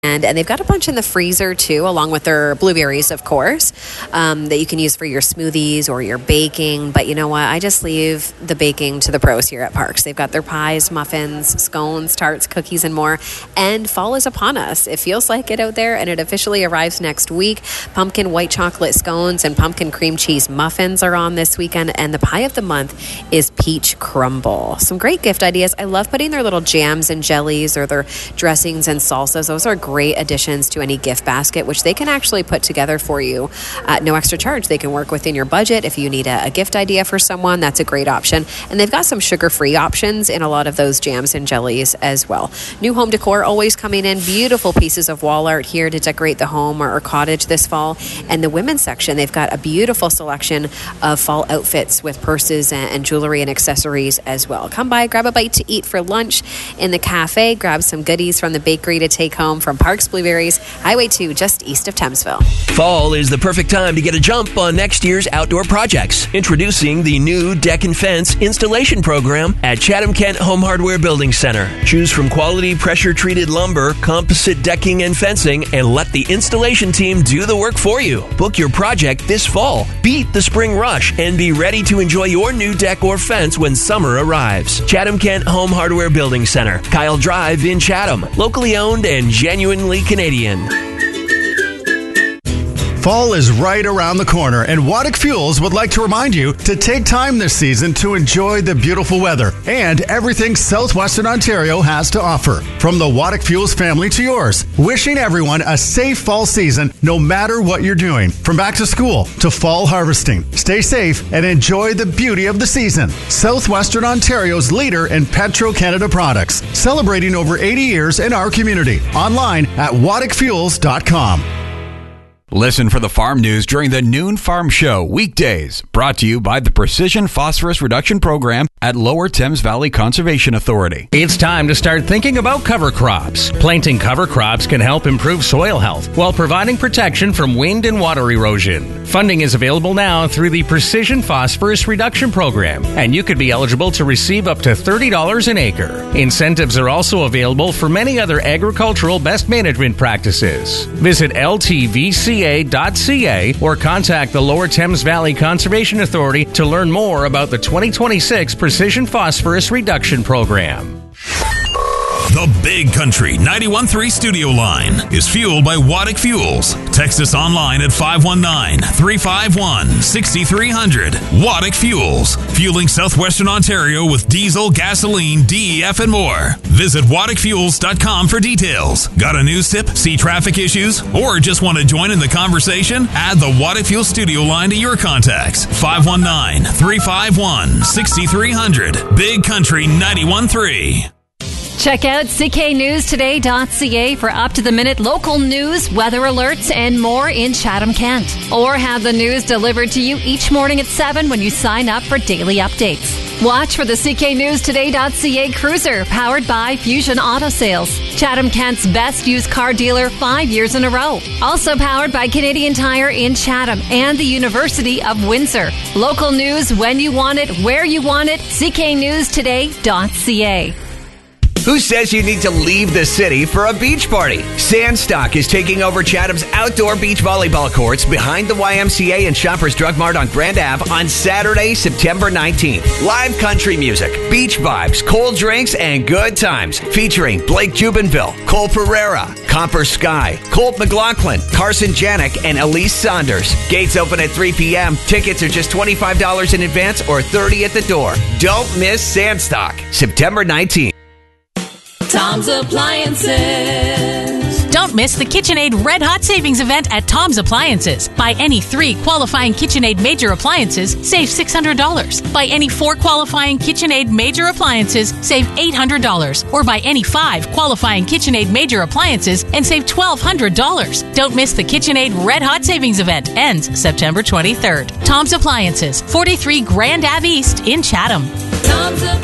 And they've got a bunch in the freezer, too, along with their blueberries, of course, that you can use for your smoothies or your baking. But you know what? I just leave the baking to the pros here at Parks. They've got their pies, muffins, scones, tarts, cookies, and more. And fall is upon us. It feels like it out there, and it officially arrives next week. Pumpkin white chocolate scones and pumpkin cream cheese muffins are on this weekend. And the pie of the month is peach crumble. Some great gift ideas. I love putting their little jams and jellies or their dressings and salsas. Those are great additions to any gift basket, which they can actually put together for you at no extra charge. They can work within your budget. If you need a gift idea for someone, that's a great option. And they've got some sugar-free options in a lot of those jams and jellies as well. New home decor always coming in. Beautiful pieces of wall art here to decorate the home or cottage this fall. And the women's section, they've got a beautiful selection of fall outfits with purses and jewelry and accessories as well. Come by, grab a bite to eat for lunch in the cafe, grab some goodies from the bakery to take home from Parks Blueberries, Highway 2, just east of Thamesville. Fall is the perfect time to get a jump on next year's outdoor projects. Introducing the new Deck and Fence installation program at Chatham-Kent Home Hardware Building Center. Choose from quality pressure-treated lumber, composite decking and fencing, and let the installation team do the work for you. Book your project this fall. Beat the spring rush and be ready to enjoy your new deck or fence when summer arrives. Chatham-Kent Home Hardware Building Center, Kyle Drive in Chatham. Locally owned and genuinely Canadian. Fall is right around the corner, and Waddick Fuels would like to remind you to take time this season to enjoy the beautiful weather and everything Southwestern Ontario has to offer. From the Waddick Fuels family to yours, wishing everyone a safe fall season no matter what you're doing. From back to school to fall harvesting. Stay safe and enjoy the beauty of the season. Southwestern Ontario's leader in Petro-Canada products, celebrating over 80 years in our community. Online at waddickfuels.com. Listen for the farm news during the Noon Farm Show weekdays. Brought to you by the Precision Phosphorus Reduction Program at Lower Thames Valley Conservation Authority. It's time to start thinking about cover crops. Planting cover crops can help improve soil health while providing protection from wind and water erosion. Funding is available now through the Precision Phosphorus Reduction Program, and you could be eligible to receive up to $30 an acre. Incentives are also available for many other agricultural best management practices. Visit LTVCA.ca or contact the Lower Thames Valley Conservation Authority to learn more about the 2026 Precision Phosphorus Reduction Program. The Big Country 91.3 studio line is fueled by Waddick Fuels. Text us online at 519-351-6300. Waddick Fuels, fueling Southwestern Ontario with diesel, gasoline, DEF, and more. Visit waddickfuels.com for details. Got a news tip, see traffic issues, or just want to join in the conversation? Add the Waddick Fuels studio line to your contacts. 519-351-6300. Big Country 91.3. Check out cknewstoday.ca for up-to-the-minute local news, weather alerts, and more in Chatham-Kent. Or have the news delivered to you each morning at 7 when you sign up for daily updates. Watch for the cknewstoday.ca cruiser, powered by Fusion Auto Sales, Chatham-Kent's best used car dealer 5 years in a row. Also powered by Canadian Tire in Chatham and the University of Windsor. Local news when you want it, where you want it, cknewstoday.ca. Who says you need to leave the city for a beach party? Sandstock is taking over Chatham's outdoor beach volleyball courts behind the YMCA and Shoppers Drug Mart on Grand Ave on Saturday, September 19th. Live country music, beach vibes, cold drinks, and good times. Featuring Blake Jubinville, Cole Pereira, Copper Sky, Colt McLaughlin, Carson Janik, and Elise Saunders. Gates open at 3 p.m. Tickets are just $25 in advance or $30 at the door. Don't miss Sandstock, September 19th. Tom's Appliances. Don't miss the KitchenAid Red Hot Savings event at Tom's Appliances. Buy any 3 qualifying KitchenAid major appliances, save $600. Buy any 4 qualifying KitchenAid major appliances, save $800. Or buy any 5 qualifying KitchenAid major appliances and save $1,200. Don't miss the KitchenAid Red Hot Savings event. Ends September 23rd. Tom's Appliances, 43 Grand Ave East in Chatham. Tom's